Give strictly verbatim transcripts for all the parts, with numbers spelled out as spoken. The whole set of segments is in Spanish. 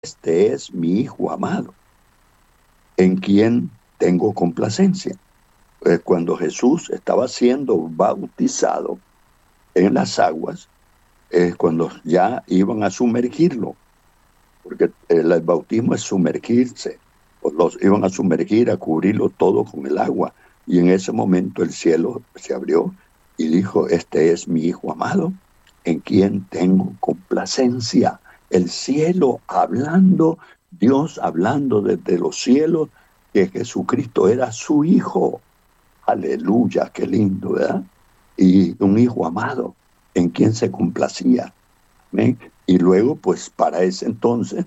este es mi Hijo amado, en quien tengo complacencia. Eh, cuando Jesús estaba siendo bautizado en las aguas, eh, cuando ya iban a sumergirlo, porque el, el bautismo es sumergirse, pues los iban a sumergir, a cubrirlo todo con el agua, y en ese momento el cielo se abrió y dijo, este es mi Hijo amado, en quien tengo complacencia. El cielo hablando, Dios hablando desde los cielos, que Jesucristo era su Hijo. Aleluya, qué lindo, ¿verdad? Y un Hijo amado, en quien se complacía. ¿Ven? Y luego, pues para ese entonces,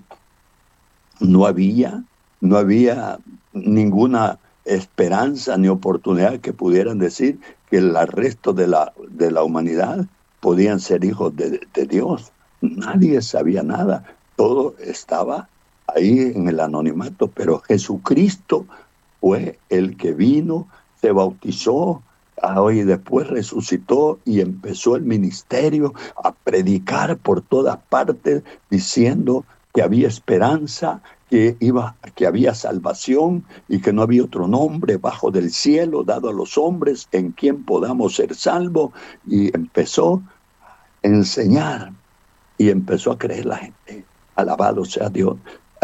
no había, no había ninguna esperanza ni oportunidad que pudieran decir que el resto de la, de la humanidad podían ser hijos de, de Dios. Nadie sabía nada, todo estaba ahí en el anonimato, pero Jesucristo fue el que vino, se bautizó, ah, y después resucitó y empezó el ministerio a predicar por todas partes diciendo que había esperanza, que iba, que había salvación y que no había otro nombre bajo del cielo dado a los hombres en quien podamos ser salvos. Y empezó a enseñar y empezó a creer la gente. Alabado sea Dios.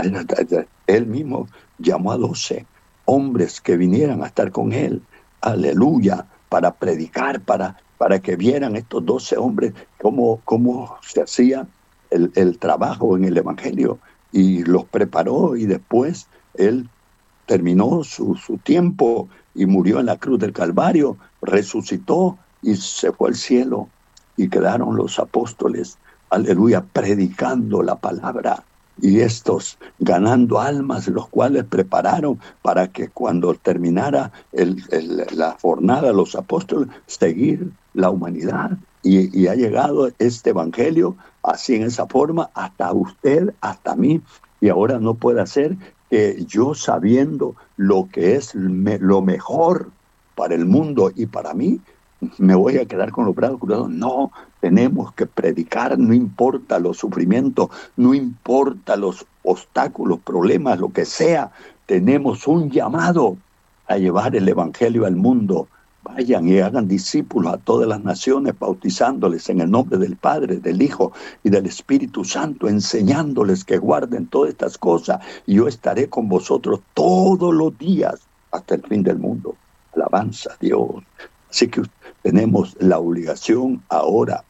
Él mismo llamó a doce hombres que vinieran a estar con él. Aleluya, para predicar, para, para que vieran estos doce hombres cómo, cómo se hacía el, el trabajo en el Evangelio, y los preparó, y después él terminó su, su tiempo y murió en la cruz del Calvario, resucitó y se fue al cielo, y quedaron los apóstoles, aleluya, predicando la palabra, y estos ganando almas, los cuales prepararon para que cuando terminara el, el, la jornada, los apóstoles, seguir la humanidad. Y, y ha llegado este evangelio así, en esa forma, hasta usted, hasta mí, y ahora no puede ser que yo, sabiendo lo que es me, lo mejor para el mundo y para mí, me voy a quedar con los brazos cruzados. No, tenemos que predicar, no importa los sufrimientos, no importa los obstáculos, problemas, lo que sea. Tenemos un llamado a llevar el evangelio al mundo. Vayan y hagan discípulos a todas las naciones, bautizándoles en el nombre del Padre, del Hijo y del Espíritu Santo, enseñándoles que guarden todas estas cosas, y yo estaré con vosotros todos los días hasta el fin del mundo. Alabanza a Dios. Así que tenemos la obligación ahora,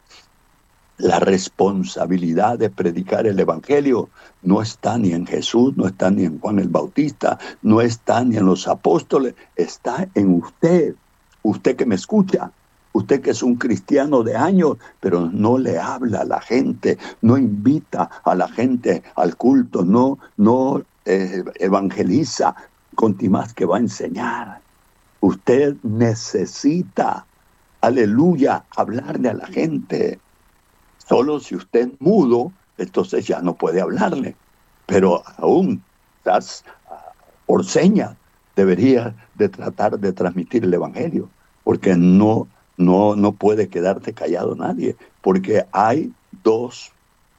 la responsabilidad de predicar el evangelio. No está ni en Jesús, no está ni en Juan el Bautista, no está ni en los apóstoles, está en usted, usted que me escucha, usted que es un cristiano de años, pero no le habla a la gente, no invita a la gente al culto, no, no eh, evangeliza, con más que va a enseñar. Usted necesita, aleluya, hablarle a la gente. Solo si usted es mudo, entonces ya no puede hablarle. Pero aún, das, por señas, debería de tratar de transmitir el evangelio, porque no, no, no puede quedarte callado nadie, porque hay dos,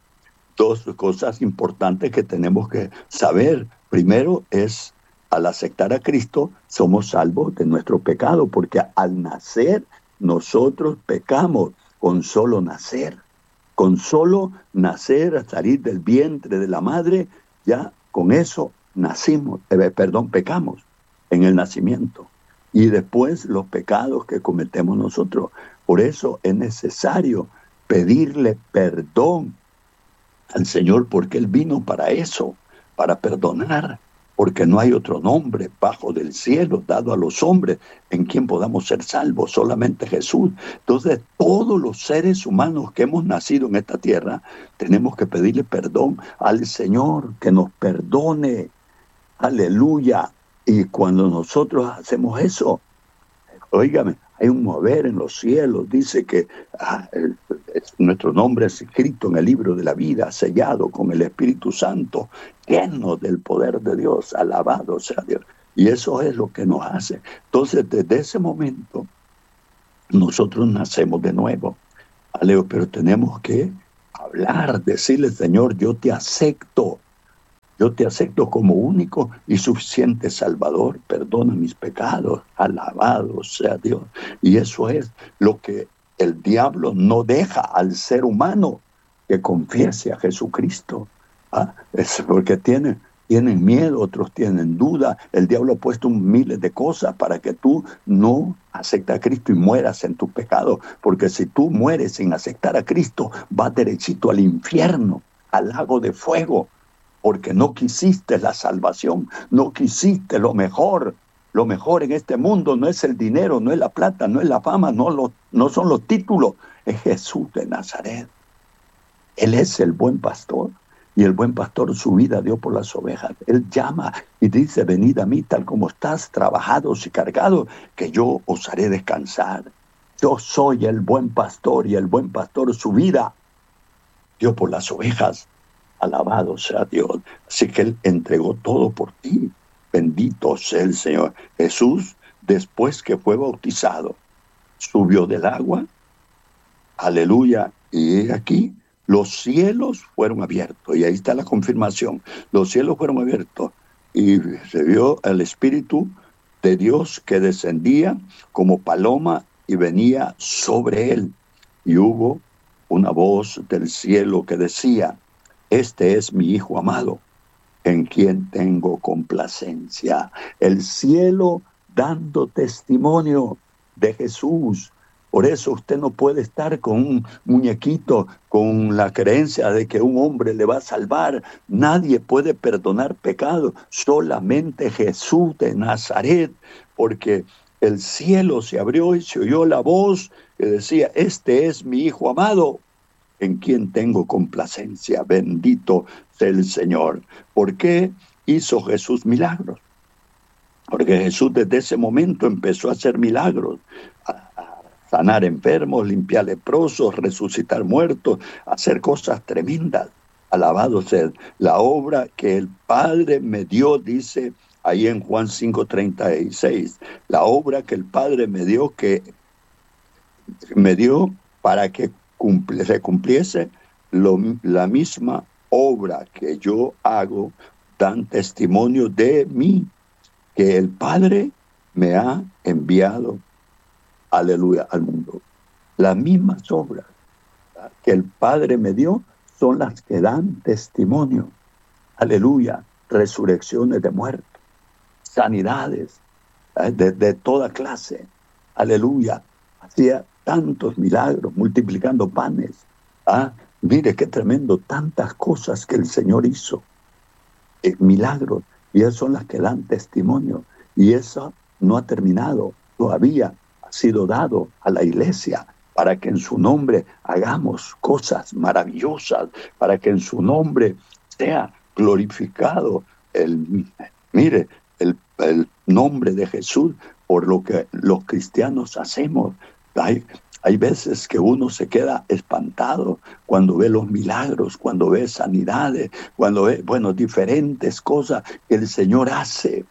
dos cosas importantes que tenemos que saber. Primero es, al aceptar a Cristo, somos salvos de nuestro pecado, porque al nacer nosotros pecamos con solo nacer. Con solo nacer, salir del vientre de la madre, ya con eso nacimos, eh, perdón, pecamos en el nacimiento. Y después los pecados que cometemos nosotros. Por eso es necesario pedirle perdón al Señor, porque Él vino para eso, para perdonar, porque no hay otro nombre bajo del cielo dado a los hombres en quien podamos ser salvos, solamente Jesús. Entonces, todos los seres humanos que hemos nacido en esta tierra, tenemos que pedirle perdón al Señor, que nos perdone. Aleluya. Y cuando nosotros hacemos eso, óigame, hay un mover en los cielos, dice que ah, el, el, nuestro nombre es escrito en el libro de la vida, sellado con el Espíritu Santo, lleno del poder de Dios, alabado sea Dios. Y eso es lo que nos hace. Entonces, desde ese momento, nosotros nacemos de nuevo. Aleo, pero tenemos que hablar, decirle, Señor, yo te acepto Yo te acepto como único y suficiente Salvador. Perdona mis pecados. Alabado sea Dios. Y eso es lo que el diablo no deja al ser humano, que confiese a Jesucristo. ¿Ah? Es porque tienen, tienen miedo, otros tienen duda. El diablo ha puesto miles de cosas para que tú no aceptes a Cristo y mueras en tus pecados. Porque si tú mueres sin aceptar a Cristo, vas derechito al infierno, al lago de fuego. Porque no quisiste la salvación, no quisiste lo mejor. Lo mejor en este mundo no es el dinero, no es la plata, no es la fama, no, lo, no son los títulos. Es Jesús de Nazaret. Él es el buen pastor. Y el buen pastor su vida dio por las ovejas. Él llama y dice, venid a mí tal como estás, trabajados y cargados, que yo os haré descansar. Yo soy el buen pastor y el buen pastor su vida dio por las ovejas. Alabado sea Dios. Así que Él entregó todo por ti. Bendito sea el Señor. Jesús, después que fue bautizado, subió del agua. Aleluya. Y aquí los cielos fueron abiertos. Y ahí está la confirmación. Los cielos fueron abiertos. Y se vio el Espíritu de Dios que descendía como paloma y venía sobre Él. Y hubo una voz del cielo que decía, este es mi Hijo amado, en quien tengo complacencia. El cielo dando testimonio de Jesús. Por eso usted no puede estar con un muñequito, con la creencia de que un hombre le va a salvar. Nadie puede perdonar pecado, solamente Jesús de Nazaret, porque el cielo se abrió y se oyó la voz que decía, este es mi Hijo amado, en quien tengo complacencia. Bendito sea el Señor. ¿Por qué hizo Jesús milagros? Porque Jesús desde ese momento empezó a hacer milagros, a, a sanar enfermos, limpiar leprosos, resucitar muertos, hacer cosas tremendas. Alabado sea la obra que el Padre me dio, dice ahí en Juan cinco treinta y seis, la obra que el Padre me dio, que me dio para que cumple, se cumpliese lo, la misma obra que yo hago, dan testimonio de mí, que el Padre me ha enviado, aleluya, al mundo. Las mismas obras que el Padre me dio son las que dan testimonio, aleluya, resurrecciones de muertos, sanidades de, de toda clase, aleluya, hacía tantos milagros, multiplicando panes. Ah, mire qué tremendo, tantas cosas que el Señor hizo, eh, milagros, y esas son las que dan testimonio. Y eso no ha terminado, todavía ha sido dado a la iglesia para que en su nombre hagamos cosas maravillosas, para que en su nombre sea glorificado el, mire, el, el nombre de Jesús por lo que los cristianos hacemos. Hay, hay veces que uno se queda espantado cuando ve los milagros, cuando ve sanidades, cuando ve, bueno, diferentes cosas que el Señor hace.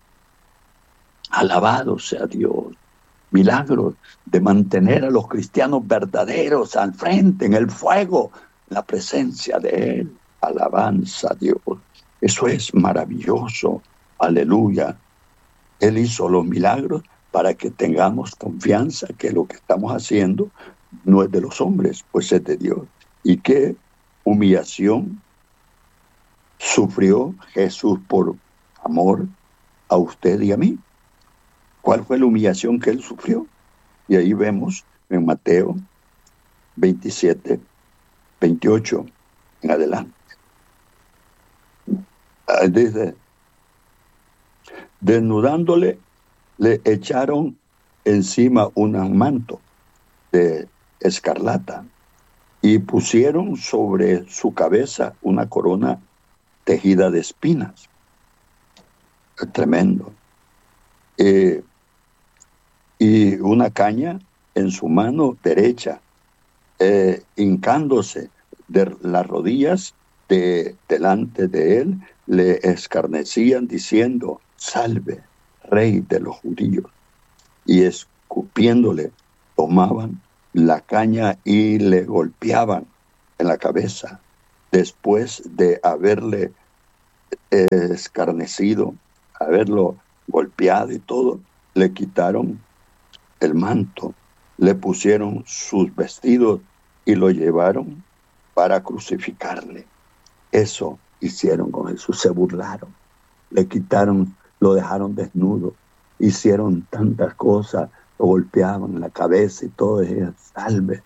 Alabado sea Dios. Milagros de mantener a los cristianos verdaderos al frente, en el fuego, en la presencia de Él. Alabanza a Dios. Eso es maravilloso. Aleluya. Él hizo los milagros para que tengamos confianza que lo que estamos haciendo no es de los hombres, pues es de Dios. Y qué humillación sufrió Jesús por amor a usted y a mí. ¿Cuál fue la humillación que Él sufrió? Y ahí vemos en Mateo veintisiete, veintiocho en adelante. Dice, desnudándole, le echaron encima un manto de escarlata y pusieron sobre su cabeza una corona tejida de espinas. Es tremendo. Eh, y una caña en su mano derecha, eh, hincándose de las rodillas de, delante de él, le escarnecían diciendo, salve, Rey de los judíos. Y escupiéndole, tomaban la caña y le golpeaban en la cabeza, después de haberle escarnecido, haberlo golpeado y todo, le quitaron el manto, le pusieron sus vestidos y lo llevaron para crucificarle. Eso hicieron con Jesús, se burlaron, le quitaron, lo dejaron desnudo, hicieron tantas cosas, lo golpeaban en la cabeza y todo, y decían, salve,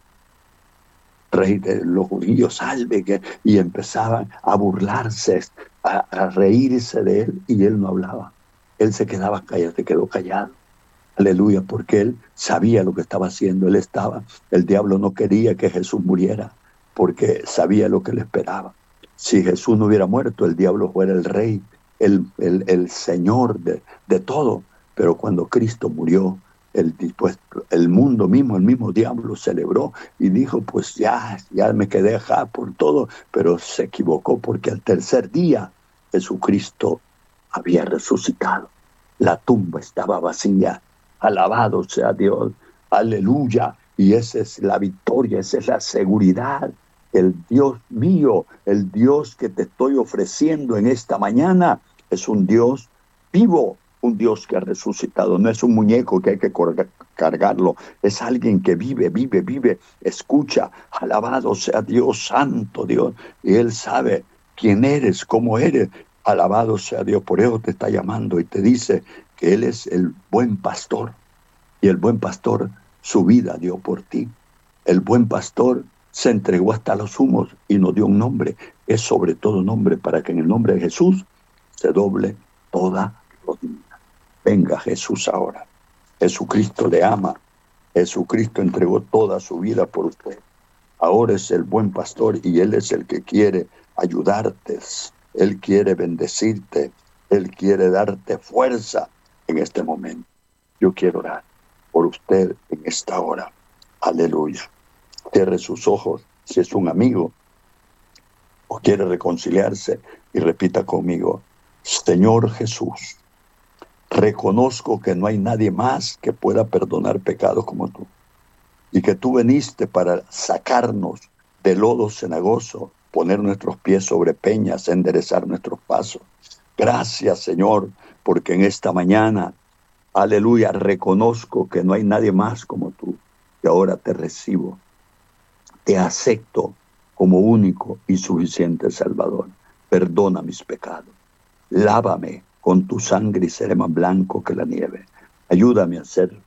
rey de los judíos, salve, que, y empezaban a burlarse, a, a reírse de él, y él no hablaba, él se quedaba callado, se quedó callado. Aleluya, porque él sabía lo que estaba haciendo, él estaba, el diablo no quería que Jesús muriera, porque sabía lo que le esperaba. Si Jesús no hubiera muerto, el diablo fuera el rey, el, el, el señor de, de todo, pero cuando Cristo murió, el, pues, el mundo mismo, el mismo diablo celebró y dijo, pues ya, ya me quedé acá por todo, pero se equivocó porque al tercer día Jesucristo había resucitado, la tumba estaba vacía. Alabado sea Dios, aleluya, y esa es la victoria, esa es la seguridad. El Dios mío, el Dios que te estoy ofreciendo en esta mañana, es un Dios vivo, un Dios que ha resucitado. No es un muñeco que hay que cargarlo, es alguien que vive, vive, vive, escucha. Alabado sea Dios, santo Dios, y Él sabe quién eres, cómo eres. Alabado sea Dios, por eso te está llamando y te dice que Él es el buen pastor, y el buen pastor su vida dio por ti. El buen pastor se entregó hasta los humos y nos dio un nombre, es sobre todo nombre, para que en el nombre de Jesús se doble toda rodilla. Venga Jesús ahora. Jesucristo le ama, Jesucristo entregó toda su vida por usted. Ahora es el buen pastor y Él es el que quiere ayudarte, Él quiere bendecirte, Él quiere darte fuerza en este momento. Yo quiero orar por usted en esta hora. Aleluya. Cierre sus ojos si es un amigo o quiere reconciliarse y repita conmigo: Señor Jesús, reconozco que no hay nadie más que pueda perdonar pecados como tú, y que tú viniste para sacarnos de lodo cenagoso, poner nuestros pies sobre peñas, enderezar nuestros pasos. Gracias, Señor, porque en esta mañana, aleluya, reconozco que no hay nadie más como tú, y ahora te recibo, te acepto como único y suficiente Salvador. Perdona mis pecados, lávame con tu sangre y seré más blanco que la nieve. Ayúdame a ser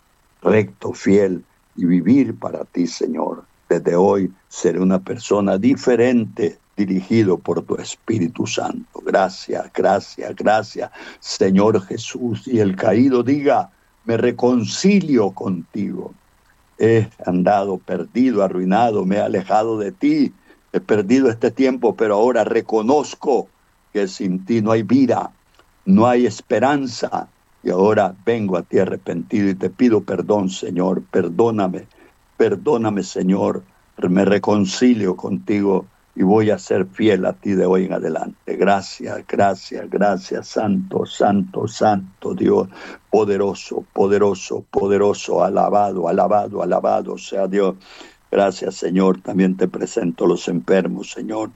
recto, fiel y vivir para ti, Señor. Desde hoy seré una persona diferente, dirigido por tu Espíritu Santo. Gracias, gracias, gracias, Señor Jesús. Y el caído diga: me reconcilio contigo. He andado perdido, arruinado, me he alejado de ti. He perdido este tiempo, pero ahora reconozco que sin ti no hay vida, no hay esperanza. Y ahora vengo a ti arrepentido y te pido perdón, Señor. Perdóname, perdóname, Señor. Me reconcilio contigo y voy a ser fiel a ti de hoy en adelante. Gracias, gracias, gracias, santo, santo, santo Dios, poderoso, poderoso, poderoso, alabado, alabado, alabado sea Dios. Gracias, Señor. También te presento los enfermos, Señor.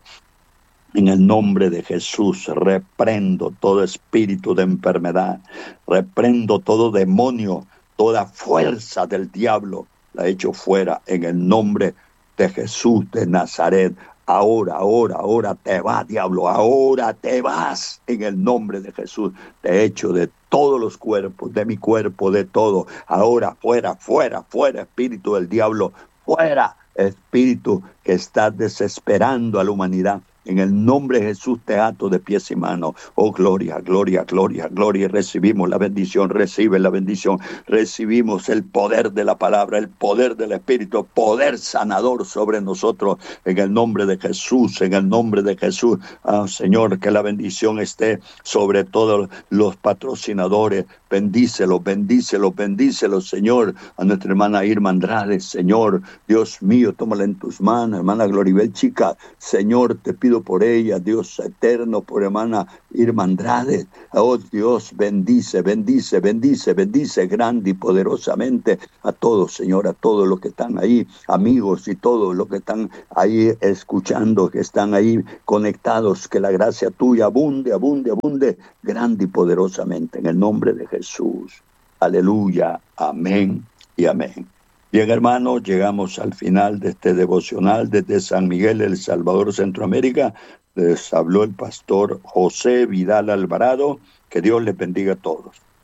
En el nombre de Jesús, reprendo todo espíritu de enfermedad, reprendo todo demonio, toda fuerza del diablo, la echo fuera en el nombre de Jesús de Nazaret. Ahora, ahora, ahora te vas, diablo, ahora te vas en el nombre de Jesús. Te echo de todos los cuerpos, de mi cuerpo, de todo. Ahora, fuera, fuera, fuera, espíritu del diablo, fuera, espíritu que está desesperando a la humanidad. En el nombre de Jesús te ato de pies y manos. Oh, gloria, gloria, gloria, gloria. Recibimos la bendición, recibe la bendición. Recibimos el poder de la palabra, el poder del Espíritu, poder sanador sobre nosotros. En el nombre de Jesús, en el nombre de Jesús. Ah, Señor, que la bendición esté sobre todos los patrocinadores. Bendícelos, bendícelos, bendícelos, Señor. A nuestra hermana Irma Andrade, Señor. Dios mío, tómala en tus manos. Hermana Gloribel Chica, Señor, te pido pido por ella, Dios eterno, por hermana Irma Andrade. Oh Dios, bendice, bendice, bendice, bendice grande y poderosamente a todos, Señor, a todos los que están ahí, amigos y todos los que están ahí escuchando, que están ahí conectados, que la gracia tuya abunde, abunde, abunde, grande y poderosamente, en el nombre de Jesús. Aleluya, amén y amén. Bien, hermanos, llegamos al final de este devocional desde San Miguel, El Salvador, Centroamérica. Les habló el pastor José Vidal Alvarado. Que Dios les bendiga a todos.